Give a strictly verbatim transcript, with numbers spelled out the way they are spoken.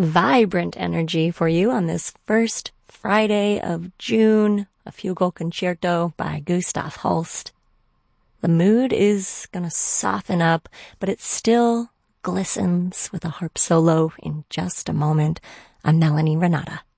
vibrant energy for you on this first Friday of June, a Fugal Concerto by Gustav Holst. The mood is gonna soften up, but it still glistens with a harp solo in just a moment. I'm Melanie Renata.